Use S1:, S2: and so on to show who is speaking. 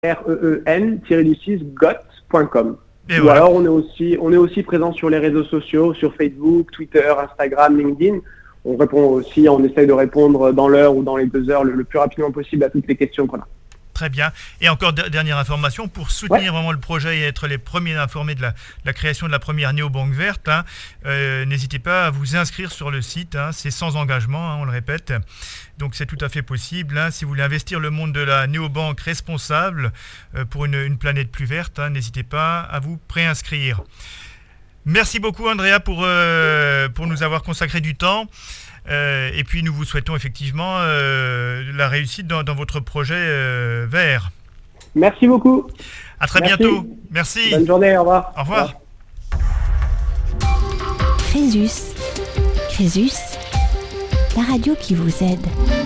S1: REEN-got.com.
S2: Et
S1: Ou
S2: voilà.
S1: alors on est aussi présent sur les réseaux sociaux, sur Facebook, Twitter, Instagram, LinkedIn. On essaye de répondre dans l'heure ou dans les 2 heures le plus rapidement possible à toutes les questions qu'on a.
S2: Très bien. Et encore dernière information, pour soutenir vraiment le projet et être les premiers informés de la création de la première néobanque verte, n'hésitez pas à vous inscrire sur le site. C'est sans engagement, on le répète. Donc c'est tout à fait possible. Si vous voulez investir le monde de la néobanque responsable pour une planète plus verte, n'hésitez pas à vous préinscrire. Merci beaucoup Andrea pour nous avoir consacré du temps. Et puis nous vous souhaitons effectivement la réussite dans votre projet vert.
S1: Merci beaucoup.
S2: À très bientôt. Merci.
S1: Bonne journée, au revoir.
S2: Au revoir.
S3: Crésus, la radio qui vous aide.